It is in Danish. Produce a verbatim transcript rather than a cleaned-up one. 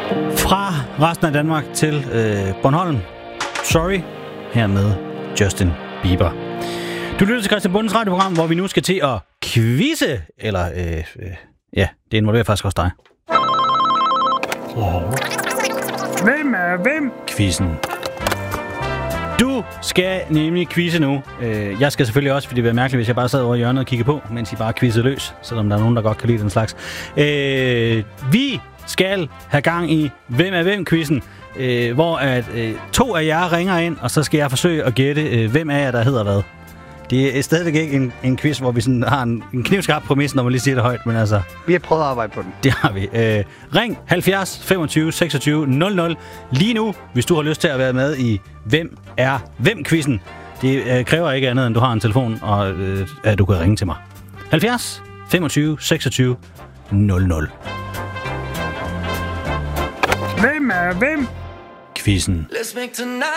Fra resten af Danmark til øh, Bornholm. Sorry. Her med Justin Bieber. Du lytter til Christian Bundens radioprogram, hvor vi nu skal til at quizze. Eller, øh, øh, ja, det involverer faktisk også dig. Hvem er hvem? Quizzen. Du skal nemlig quizze nu. Jeg skal selvfølgelig også, fordi det ville være mærkeligt, hvis jeg bare sad over i hjørnet og kiggede på, mens I bare quizzede løs, selvom der er nogen, der godt kan lide den slags. Vi skal have gang i Hvem er hvem-quizzen, hvor at to af jer ringer ind, og så skal jeg forsøge at gætte, hvem af jer, der hedder hvad. Det er stadigvæk ikke en, en quiz, hvor vi sådan har en, en knivskarp præmis, når man lige siger det højt, men altså... Vi har prøvet at arbejde på den. Det har vi. Øh, ring halvfjerds femogtyve seksogtyve nul nul lige nu, hvis du har lyst til at være med i Hvem er hvem-quizzen. Det øh, kræver ikke andet, end du har en telefon, og øh, at du kan ringe til mig. halvfjerds femogtyve seksogtyve nul nul. Hvem er hvem? Quizzen.